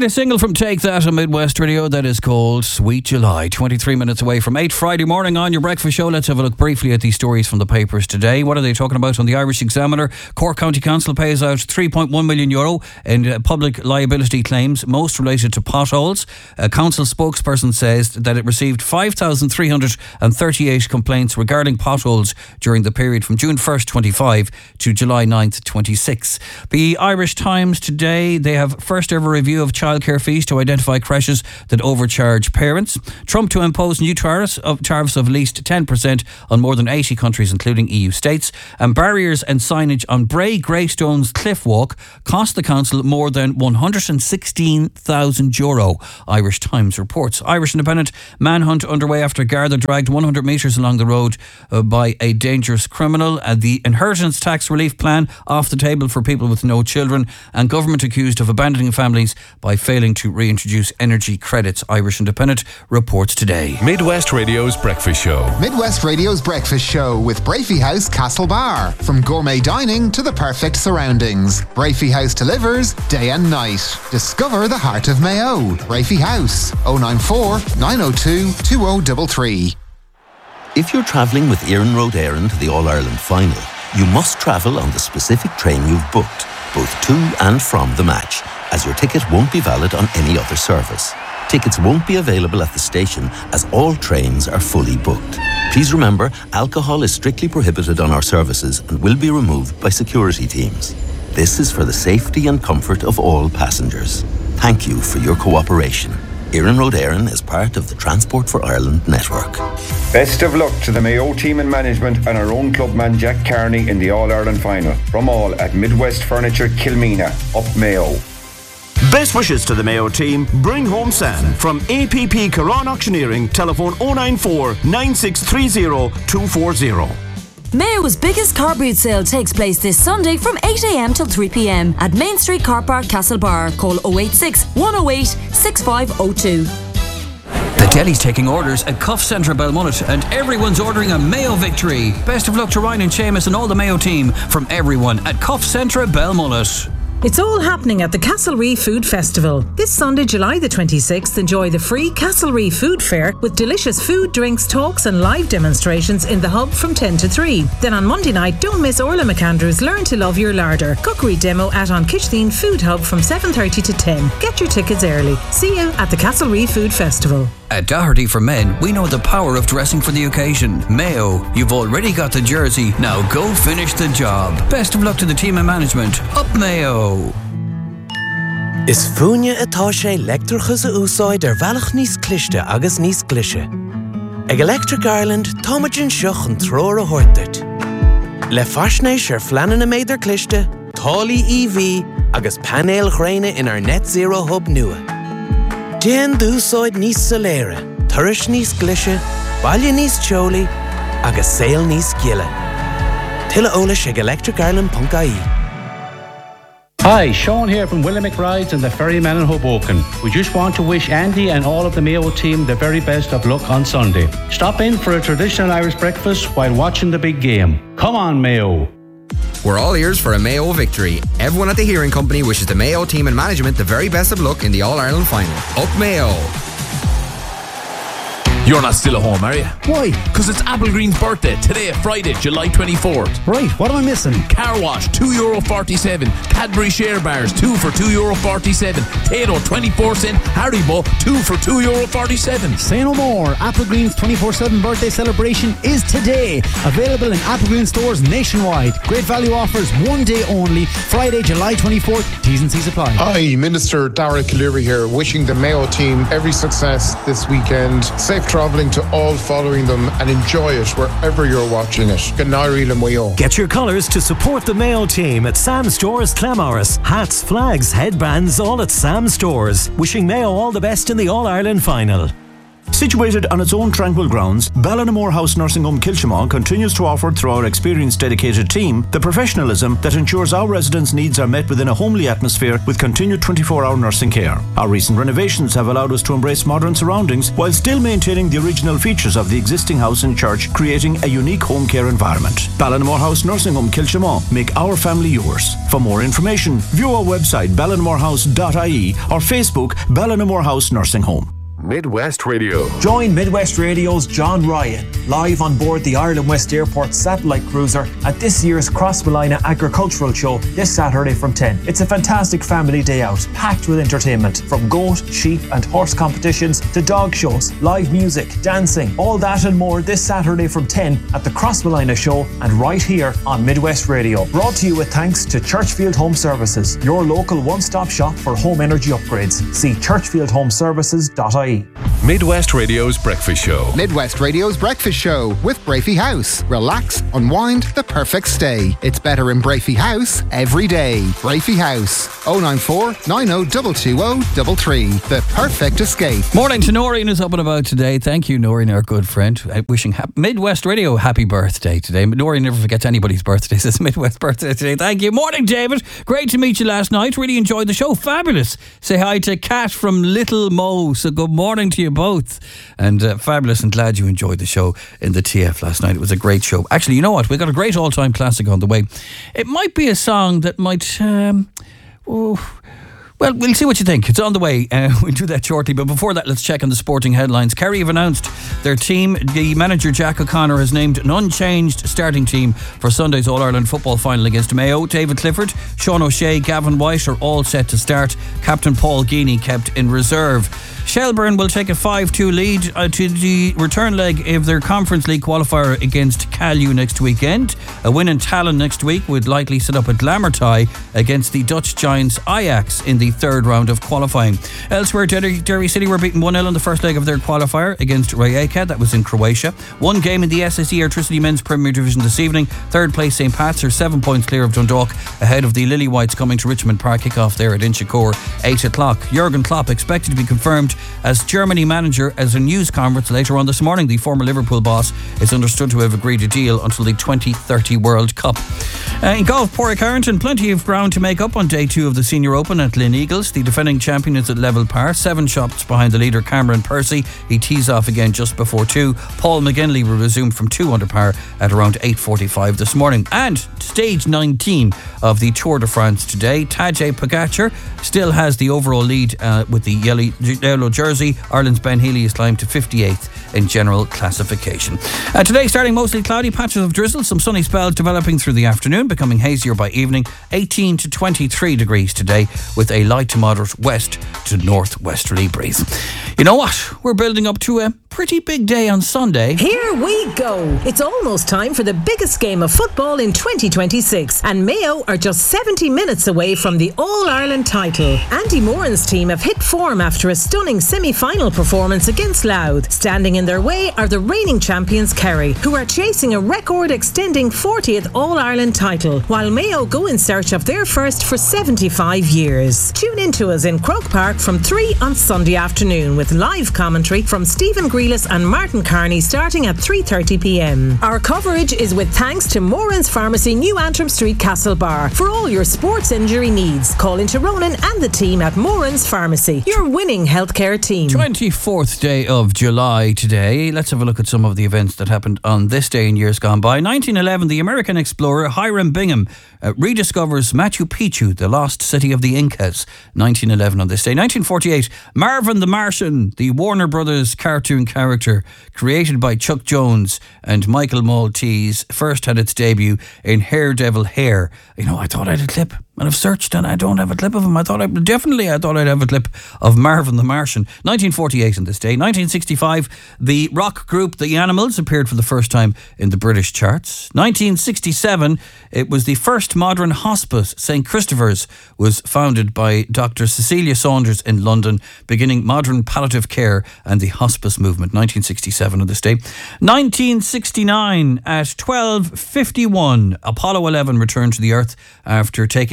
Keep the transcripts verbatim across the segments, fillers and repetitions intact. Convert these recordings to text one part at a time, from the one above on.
latest single from Take That on Midwest Radio, that is called Sweet July. twenty-three minutes away from eight Friday morning on your breakfast show. Let's have a look briefly at these stories from the papers today. What are they talking about on the Irish Examiner? Cork County Council pays out three point one million euro in uh, public liability claims, most related to potholes. A council spokesperson says that it received five thousand three hundred thirty-eight complaints regarding potholes during the period from June first, twenty-five to July ninth, twenty-six. The Irish Times today, they have first ever review of childcare fees to identify creches that overcharge parents. Trump to impose new tariffs of tariffs of at least ten percent on more than eighty countries, including E U states. And barriers and signage on Bray Greystones Cliff Walk cost the council more than one hundred sixteen thousand euro, Irish Times reports. Irish Independent, manhunt underway after Garda dragged one hundred metres along the road uh, by a dangerous criminal. Uh, the inheritance tax relief plan off the table for people with no children, and government accused of abandoning families by failing to reintroduce energy credits, Irish Independent reports today. Midwest Radio's Breakfast Show. Midwest Radio's Breakfast Show with Brafey House Castlebar. From gourmet dining to the perfect surroundings, Brafey House delivers day and night. Discover the heart of Mayo. Brafey House, oh nine four, nine oh two, two oh three three. If you're travelling with Éireann Road Éireann to the All-Ireland final, you must travel on the specific train you've booked, both to and from the match, as your ticket won't be valid on any other service. Tickets won't be available at the station as all trains are fully booked. Please remember, alcohol is strictly prohibited on our services and will be removed by security teams. This is for the safety and comfort of all passengers. Thank you for your cooperation. Éireann Road Éireann is part of the Transport for Ireland network. Best of luck to the Mayo team and management and our own clubman Jack Carney in the All-Ireland final. From all at Midwest Furniture Kilmina, up Mayo. Best wishes to the Mayo team. Bring home Sam. From A P P Caron Auctioneering, telephone oh nine four, nine six three oh, two four oh. Mayo's biggest car boot sale takes place this Sunday from eight a.m. till three p.m. at Main Street Car Park, Castlebar. Call oh eight six, one oh eight, six five oh two. The deli's taking orders at Cuff Centre Belmullet, and everyone's ordering a Mayo victory. Best of luck to Ryan and Seamus and all the Mayo team from everyone at Cuff Centre Belmullet. It's all happening at the Castlereagh Food Festival. This Sunday, July the twenty-sixth, enjoy the free Castlereagh Food Fair with delicious food, drinks, talks and live demonstrations in the hub from ten to three. Then on Monday night, don't miss Orla McAndrews' Learn to Love Your Larder cookery demo at An Kitchdeen Food Hub from seven thirty to ten. Get your tickets early. See you at the Castlereagh Food Festival. At Doherty for Men, we know the power of dressing for the occasion. Mayo, you've already got the jersey, now go finish the job. Best of luck to the team and management. Up Mayo! Is fúine atá sé leictreachas a úsáid ar bhealach níos cliste agus níos glise. Ag Electric Ireland, táimeann seach an tróir a thuirteart. Le faisnéis ar fleanan na méidir cliste, tálaí E V agus panéal chréine in our net zero hub nua. Déan d'úsáid níos soléire, turais níos glise, baile níos teolaí, agus saol níos giile. Tuilleadh eolais ag electric ireland dot I E. Hi, Sean here from Williamick Rides and the Ferryman in Hoboken. We just want to wish Andy and all of the Mayo team the very best of luck on Sunday. Stop in for a traditional Irish breakfast while watching the big game. Come on, Mayo. We're all ears for a Mayo victory. Everyone at the Hearing Company wishes the Mayo team and management the very best of luck in the All-Ireland final. Up Mayo! You're not still at home, are you? Why? Because it's Applegreen's birthday today, Friday, July twenty-fourth. Right, what am I missing? Car wash, two euro forty-seven. Cadbury share bars, two for two euro forty-seven. Tato, twenty-four cent. Haribo, two for two euro forty-seven. Say no more. Applegreen's twenty-four seven birthday celebration is today. Available in Applegreen stores nationwide. Great value offers, one day only. Friday, July twenty-fourth. T's and C's apply. Hi, Minister Dara Cleary here, wishing the Mayo team every success this weekend. Safe travelling to all following them and enjoy it wherever you're watching it. Ganari le Mayo. Get your colours to support the Mayo team at Sam Stores Clamorris. Hats, flags, headbands, all at Sam Stores. Wishing Mayo all the best in the All-Ireland final. Situated on its own tranquil grounds, Ballinamore House Nursing Home Kilchimon continues to offer, through our experienced dedicated team, the professionalism that ensures our residents' needs are met within a homely atmosphere with continued twenty-four hour nursing care. Our recent renovations have allowed us to embrace modern surroundings while still maintaining the original features of the existing house and church, creating a unique home care environment. Ballinamore House Nursing Home Kilchimon. Make our family yours. For more information, view our website ballinamore house dot I E or Facebook Ballinamore House Nursing Home. Midwest Radio. Join Midwest Radio's John Ryan live on board the Ireland West Airport satellite cruiser at this year's Crossmolina Agricultural Show this Saturday from ten. It's a fantastic family day out, packed with entertainment, from goat, sheep and horse competitions to dog shows, live music, dancing, all that and more this Saturday from ten at the Crossmolina Show and right here on Midwest Radio. Brought to you with thanks to Churchfield Home Services, your local one-stop shop for home energy upgrades. See churchfield home services dot I E. Midwest Radio's Breakfast Show. Midwest Radio's Breakfast Show with Brafey House. Relax, unwind, the perfect stay. It's better in Brafey House every day. Brafey House, oh nine four, nine oh two two oh three three. The perfect escape. Morning to Noreen is up and about today. Thank you, Noreen, our good friend. Uh, wishing ha- Midwest Radio happy birthday today. Noreen never forgets anybody's birthday. It's Midwest birthday today. Thank you. Morning, David. Great to meet you last night. Really enjoyed the show. Fabulous. Say hi to Kat from Little Mo. So good morning to you both. And uh, fabulous, and glad you enjoyed the show in the T F last night. It was a great show. Actually, you know what? We got a great all-time classic on the way. It might be a song that might... Um, oh, well, we'll see what you think. It's on the way. Uh, we'll do that shortly. But before that, let's check on the sporting headlines. Kerry have announced their team. The manager, Jack O'Connor, has named an unchanged starting team for Sunday's All-Ireland football final against Mayo. David Clifford, Sean O'Shea, Gavin White are all set to start. Captain Paul Geaney kept in reserve. Shelburne will take a five two lead uh, to the return leg of their Conference League qualifier against Calyu next weekend. A win in Tallinn next week would likely set up a glamour tie against the Dutch giants Ajax in the third round of qualifying. Elsewhere, Derry, Derry City were beaten one nil in the first leg of their qualifier against Rijeka. That was in Croatia. One game in the S S E Airtricity Men's Premier Division this evening. Third place Saint Pat's are seven points clear of Dundalk, ahead of the Lily Whites coming to Richmond Park. Kick-off there at Inchicore, eight o'clock. Jurgen Klopp expected to be confirmed as Germany manager as a news conference later on this morning. The former Liverpool boss is understood to have agreed a deal until the twenty thirty World Cup. Uh, in golf, Padraig Harrington, plenty of ground to make up on day two of the Senior Open at Lynn Eagles. The defending champion is at level par, seven shots behind the leader Cameron Percy. He tees off again just before two. Paul McGinley will resume from two under par at around eight forty-five this morning. And stage nineteen of the Tour de France today. Tadej Pogacar still has the overall lead uh, with the yellow, yellow jersey. Ireland's Ben Healy is climbed to fifty-eighth in general classification. Uh, today starting mostly cloudy, patches of drizzle, some sunny spells developing through the afternoon, becoming hazier by evening. eighteen to twenty-three degrees today with a light to moderate west to northwesterly breeze. You know what? We're building up to a pretty big day on Sunday. Here we go. It's almost time for the biggest game of football in twenty twenty-six, and Mayo are just seventy minutes away from the All-Ireland title. Andy Moran's team have hit form after a stunning semi-final performance against Louth. Standing in their way are the reigning champions Kerry, who are chasing a record-extending fortieth All-Ireland title, while Mayo go in search of their first for seventy-five years. Tune in to us in Croke Park from three on Sunday afternoon with live commentary from Stephen Grealis and Martin Carney starting at three thirty p m. Our coverage is with thanks to Moran's Pharmacy, New Antrim Street, Castlebar. For all your sports injury needs, call into Ronan and the team at Moran's Pharmacy, your winning healthcare team. twenty-fourth day of July today. Let's have a look at some of the events that happened on this day in years gone by. nineteen eleven, the American explorer Hiram Bingham uh, rediscovers Machu Picchu, the lost city of the Incas. nineteen eleven on this day. nineteen forty-eight, Marvin the Martian, the Warner Brothers cartoon character created by Chuck Jones and Michael Maltese, first had its debut in Haredevil Hair. You know, I thought I had a clip, and I've searched and I don't have a clip of him. I thought I definitely I thought I'd have a clip of Marvin the Martian. nineteen forty-eight on this day. nineteen sixty-five, the rock group The Animals appeared for the first time in the British charts. nineteen sixty-seven, it was the first modern hospice. Saint Christopher's was founded by Doctor Cecilia Saunders in London, beginning modern palliative care and the hospice movement. nineteen sixty-seven on this day. nineteen sixty-nine, at twelve fifty-one, Apollo eleven returned to the Earth after taking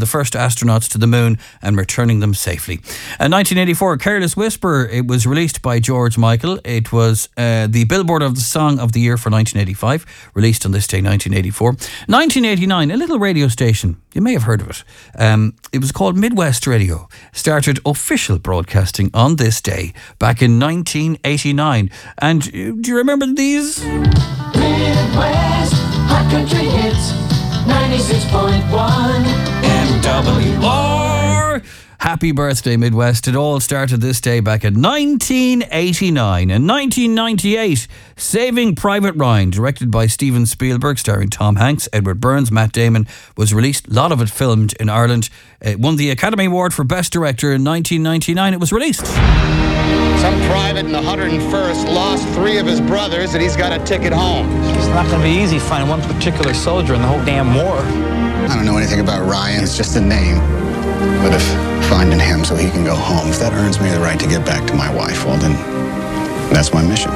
the first astronauts to the moon and returning them safely. In nineteen eighty-four, Careless Whisper, it was released by George Michael. It was uh, the Billboard of the Song of the Year for nineteen eighty-five, released on this day, nineteen eighty-four. nineteen eighty-nine, a little radio station, you may have heard of it. Um, it was called Midwest Radio. Started official broadcasting on this day back in nineteen eighty-nine. And uh, do you remember these? Midwest Hot Country Hits ninety-six point one M W R. Happy birthday, Midwest. It all started this day back in nineteen eighty-nine. In nineteen ninety-eight, Saving Private Ryan, directed by Steven Spielberg, starring Tom Hanks, Edward Burns, Matt Damon, was released. A lot of it filmed in Ireland. It won the Academy Award for Best Director in nineteen ninety-nine. It was released. Some private in the one hundred first lost three of his brothers and he's got a ticket home. It's not going to be easy finding one particular soldier in the whole damn war. I don't know anything about Ryan. It's just a name. But if finding him so he can go home, if that earns me the right to get back to my wife, well then, that's my mission.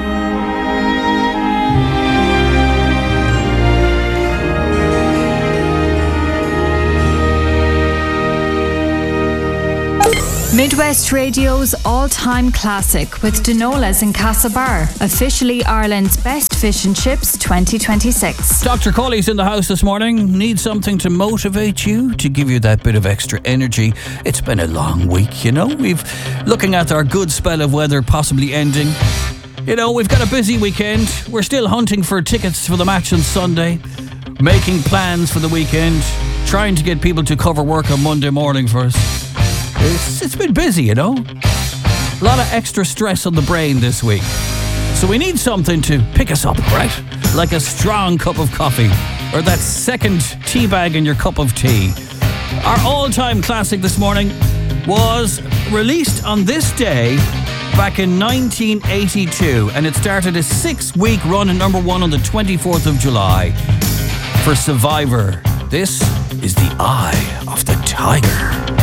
Midwest Radio's all-time classic with Danolas in Castlebar, officially Ireland's best fish and chips twenty twenty-six. Doctor Cawley's in the house this morning. Need something to motivate you, to give you that bit of extra energy. It's been a long week, you know. We've looking at our good spell of weather possibly ending. You know, we've got a busy weekend. We're still hunting for tickets for the match on Sunday, making plans for the weekend, trying to get people to cover work on Monday morning for us. It's, it's been busy, you know. A lot of extra stress on the brain this week. So we need something to pick us up, right? Like a strong cup of coffee or that second tea bag in your cup of tea. Our all-time classic this morning was released on this day back in nineteen eighty-two, and it started a six-week run at number one on the twenty-fourth of July for Survivor. This is The Eye of the Tiger.